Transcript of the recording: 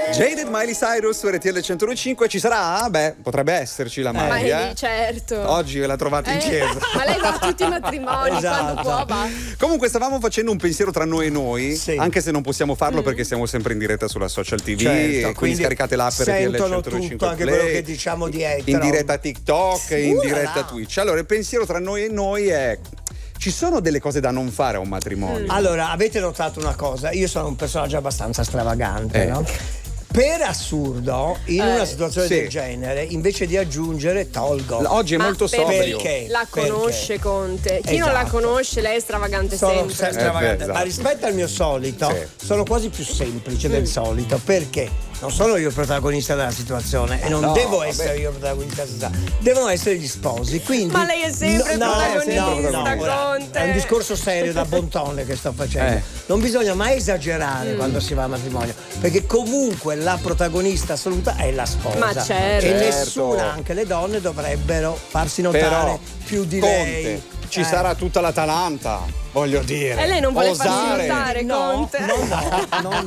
Jaded, Miley Cyrus su RTL 105. Ci sarà? Beh, potrebbe esserci la Miley, certo. Oggi ve la trovate in chiesa. Ma lei va a tutti i matrimoni, quando può va. Comunque stavamo facendo un pensiero tra noi e noi, Sì. anche se non possiamo farlo perché siamo sempre in diretta sulla social TV, Certo, e quindi scaricate l'app RTL sentono 105 tutto, anche Play, quello che diciamo dietro. in diretta TikTok e in diretta là. Twitch. Allora il pensiero tra noi e noi è: ci sono delle cose da non fare a un matrimonio? Allora, avete notato una cosa? Io sono un personaggio abbastanza stravagante, no? Per assurdo, in una situazione sì. del genere, invece di aggiungere, tolgo. Oggi è molto sobrio. Perché? La conosce Conte. Chi non la Esatto. conosce, lei è stravagante Sono sempre. stravagante, esatto. ma rispetto al mio solito Sì. sono quasi più semplice del solito, perché non sono io il protagonista della situazione e non No, devo vabbè. essere io il protagonista della situazione, devono essere gli sposi. Quindi Ma lei è sempre protagonista, ora, Conte. è un discorso serio da bontone che sto facendo. Non bisogna mai esagerare quando si va a matrimonio, perché comunque la protagonista assoluta è la sposa. Ma certo. E Certo. nessuna, anche le donne, dovrebbero farsi notare Però, più di Conte, lei. ci sarà tutta l'Atalanta, voglio dire. E lei non vuole farsi Osare. notare, Conte. No,